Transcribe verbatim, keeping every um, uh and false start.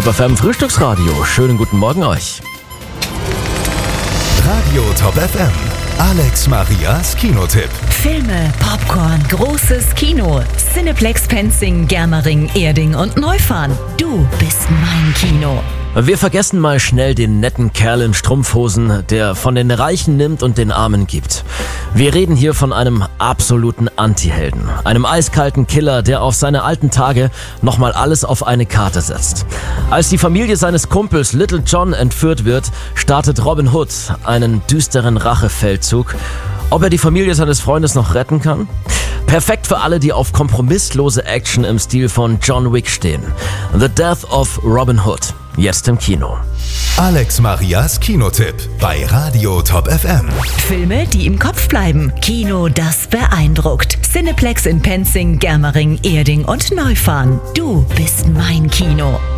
Top F M Frühstücksradio. Schönen guten Morgen euch. Radio Top F M. Alex Marias Kinotipp. Filme, Popcorn, großes Kino. Cineplex Penzing, Germering, Erding und Neufahren. Du bist mein Kino. Wir vergessen mal schnell den netten Kerl in Strumpfhosen, der von den Reichen nimmt und den Armen gibt. Wir reden hier von einem absoluten Anti-Helden. Einem eiskalten Killer, der auf seine alten Tage nochmal alles auf eine Karte setzt. Als die Familie seines Kumpels Little John entführt wird, startet Robin Hood einen düsteren Rachefeldzug. Ob er die Familie seines Freundes noch retten kann? Perfekt für alle, die auf kompromisslose Action im Stil von John Wick stehen. The Death of Robin Hood. Jetzt im Kino. Alex Marias Kinotipp bei Radio Top F M. Filme, die im Kopf bleiben. Kino, das beeindruckt. Cineplex in Penzing, Germering, Erding und Neufahren. Du bist mein Kino.